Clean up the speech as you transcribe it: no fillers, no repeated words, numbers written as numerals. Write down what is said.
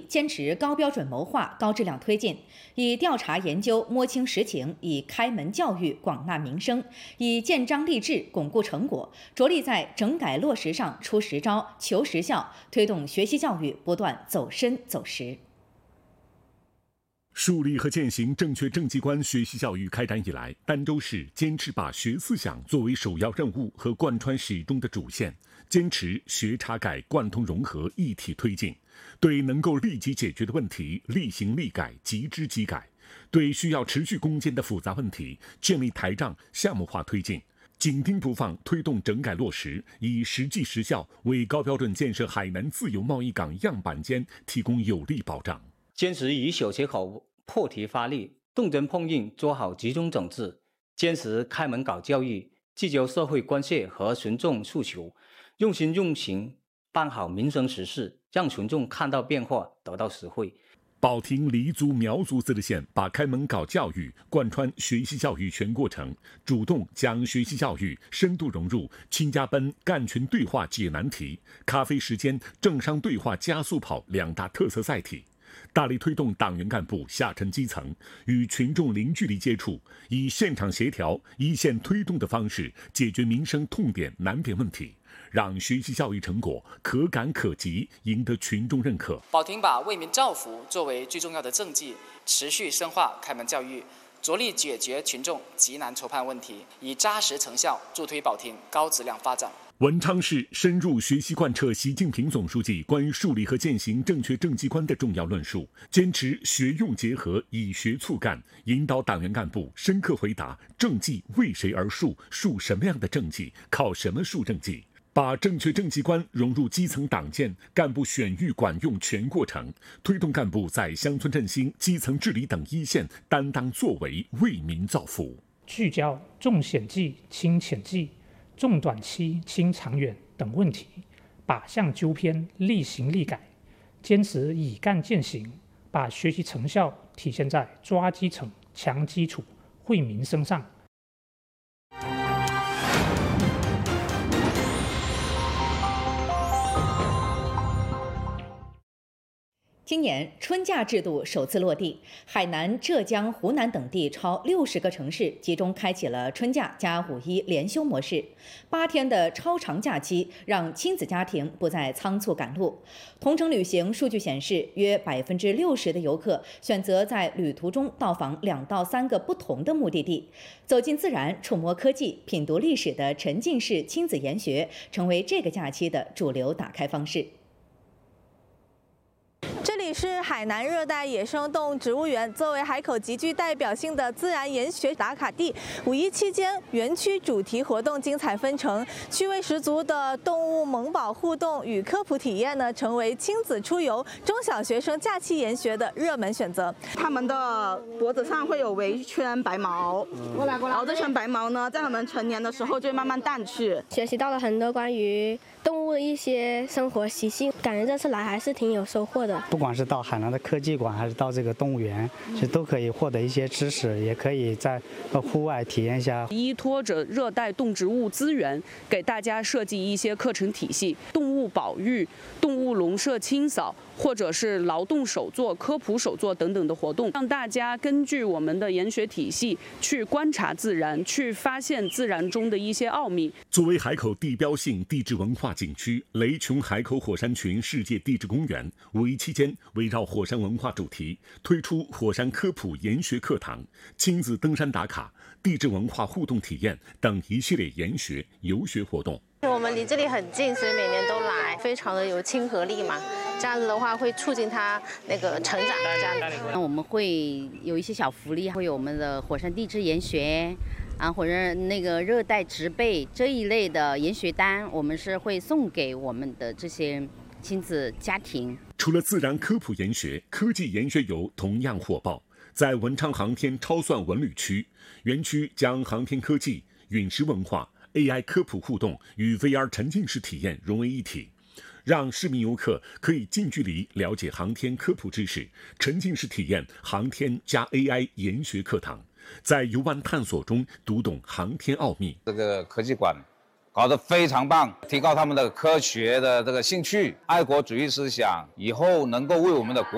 坚持高标准谋划、高质量推进，以调查研究摸清实情，以开门教育广纳民生，以建章立制巩固成果，着力在整改落实上出实招、求实效，推动学习教育不断走深走实。 树立和践行正确政绩观学习教育开展以来，儋州市坚持把学思想作为首要任务和贯穿始终的主线，坚持学查改贯通融合一体推进，对能够立即解决的问题立行立改即知即改，对需要持续攻坚的复杂问题建立台账项目化推进，紧盯不放推动整改落实，以实际实效为高标准建设海南自由贸易港样板间提供有力保障。 坚持以小切口破题发力，动真碰硬做好集中整治，坚持开门搞教育，聚焦社会关切和群众诉求，用心用行办好民生实事，让群众看到变化，得到实惠。 保亭黎族苗族自治县把开门搞教育贯穿学习教育全过程，主动将学习教育深度融入亲家班干群对话解难题、咖啡时间政商对话加速跑两大特色赛题，大力推动党员干部下沉基层，与群众零距离接触，以现场协调、一线推动的方式解决民生痛点难点问题，让学习教育成果可感可及，赢得群众认可。 保亭把为民造福作为最重要的政绩，持续深化开门教育，着力解决群众急难愁盼问题，以扎实成效助推保亭高质量发展。 文昌市深入学习贯彻习近平总书记关于树立和践行正确政绩观的重要论述，坚持学用结合，以学促干，引导党员干部深刻回答政绩为谁而树，树什么样的政绩，靠什么树政绩，把正确政绩观融入基层党建、干部选育管用全过程，推动干部在乡村振兴、基层治理等一线担当作为，为民造福。 聚焦重险记轻浅记、重短期轻长远等问题，靶向纠偏，立行立改，坚持以干践行，把学习成效体现在抓基层、强基础、惠民生上。 今年春假制度首次落地，海南、浙江、湖南等地超60个城市集中开启了春假加5·1连休模式。8天的超长假期让亲子家庭不再仓促赶路。同程旅行数据显示，约60%的游客选择在旅途中到访2到3个不同的目的地，走进自然、触摸科技、品读历史的沉浸式亲子研学，成为这个假期的主流打开方式。 这里是海南热带野生动物植物园，作为海口极具代表性的自然研学打卡地，5·1期间园区主题活动精彩纷呈，趣味十足的动物萌宝互动与科普体验呢，成为亲子出游、中小学生假期研学的热门选择。 它们的脖子上会有围一圈白毛，然后这圈白毛呢，在它们成年的时候就会慢慢淡去。 学习到了很多关于动物一些生活习性，感觉这次来还是挺有收获的。 不管是到海南的科技馆，还是到这个动物园，其实都可以获得一些知识，也可以在户外体验一下。 依托着热带动植物资源，给大家设计一些课程体系，动物保育、动物笼舍清扫，或者是劳动手作、科普手作等等的活动，让大家根据我们的研学体系去观察自然，去发现自然中的一些奥秘。 作为海口地标性地质文化景区，雷琼海口火山群世界地质公园5·1期间围绕火山文化主题，推出火山科普研学课堂、亲子登山打卡、地质文化互动体验等一系列研学游学活动。 我们离这里很近，所以每年都来，非常的有亲和力嘛。这样子的话，会促进他那个成长。这样子， 我们会有一些小福利，会有我们的火山地质研学啊，或者那个热带植被这一类的研学单，我们是会送给我们的这些亲子家庭。 除了自然科普研学，科技研学游同样火爆。在文昌航天超算文旅区，园区将航天科技、陨石文化、AI 科普互动与 VR 沉浸式体验融为一体，让市民游客可以近距离了解航天科普知识，沉浸式体验航天加 AI 研学课堂，在游玩探索中读懂航天奥秘。 这个科技馆搞得非常棒，提高他们的科学的这个兴趣、爱国主义思想，以后能够为我们的国